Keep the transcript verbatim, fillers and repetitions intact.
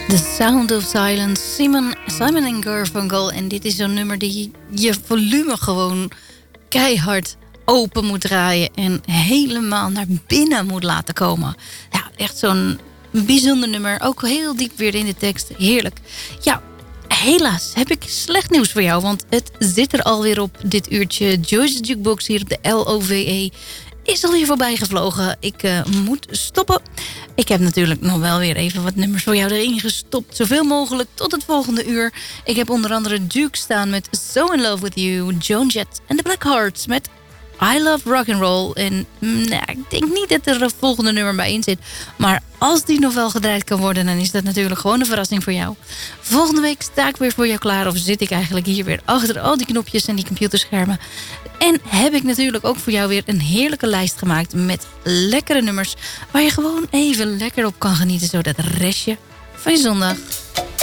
The Sound of Silence, Simon, Simon en Garfunkel. En dit is zo'n nummer die je volume gewoon keihard open moet draaien en helemaal naar binnen moet laten komen. Ja, echt zo'n bijzonder nummer. Ook heel diep weer in de tekst. Heerlijk. Ja, helaas heb ik slecht nieuws voor jou, want het zit er alweer op dit uurtje. Joyce's Jukebox hier op de L O V E is alweer voorbij gevlogen. Ik uh, moet stoppen. Ik heb natuurlijk nog wel weer even wat nummers voor jou erin gestopt. Zoveel mogelijk tot het volgende uur. Ik heb onder andere Duke staan met So In Love With You, Joan Jett en The Black Hearts met I Love Rock'n'Roll. En nou, ik denk niet dat er een volgende nummer bij in zit. Maar als die nog wel gedraaid kan worden, dan is dat natuurlijk gewoon een verrassing voor jou. Volgende week sta ik weer voor jou klaar. Of zit ik eigenlijk hier weer achter al die knopjes en die computerschermen. En heb ik natuurlijk ook voor jou weer een heerlijke lijst gemaakt met lekkere nummers. Waar je gewoon even lekker op kan genieten. Zo dat restje van je zondag.